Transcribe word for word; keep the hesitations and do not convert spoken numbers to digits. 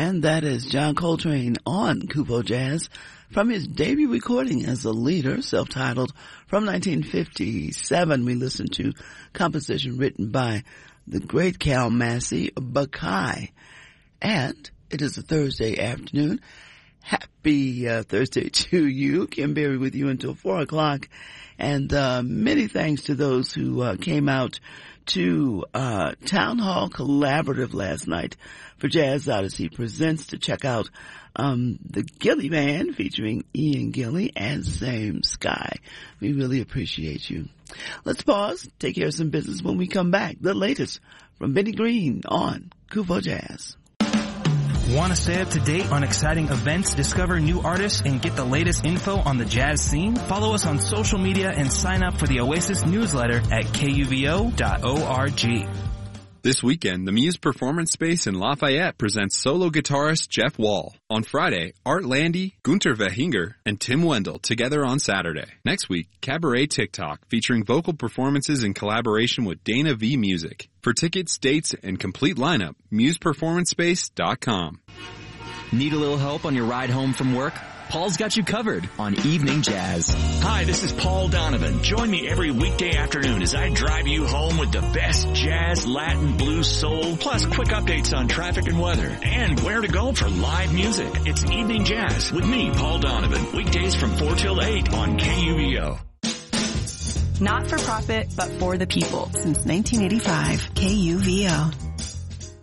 And that is John Coltrane on Kupo Jazz from his debut recording as a leader, self-titled, from nineteen fifty-seven. We listened to composition written by the great Cal Massey, Bakai. And it is a Thursday afternoon. Happy uh, Thursday to you. Kim Berry with you until four o'clock. And uh, many thanks to those who uh, came out to uh Town Hall Collaborative last night for Jazz Odyssey Presents to check out um the Gilly Band featuring Ian Gilly and Same Sky. We really appreciate you. Let's pause, take care of some business. When we come back, the latest from Benny Green on Kupo Jazz. Want to stay up to date on exciting events, discover new artists, and get the latest info on the jazz scene? Follow us on social media and sign up for the Oasis newsletter at K U V O dot org. This weekend, the Muse Performance Space in Lafayette presents solo guitarist Jeff Wall. On Friday, Art Landy, Gunter Vehinger, and Tim Wendell together on Saturday. Next week, Cabaret TikTok featuring vocal performances in collaboration with Dana V Music. For tickets, dates, and complete lineup, muse performance space dot com. Need a little help on your ride home from work? Paul's got you covered on Evening Jazz. Hi, this is Paul Donovan. Join me every weekday afternoon as I drive you home with the best jazz, Latin, blues, soul, plus quick updates on traffic and weather, and where to go for live music. It's Evening Jazz with me, Paul Donovan. Weekdays from four till eight on K U V O. Not for profit, but for the people. Since nineteen eighty-five, K U V O.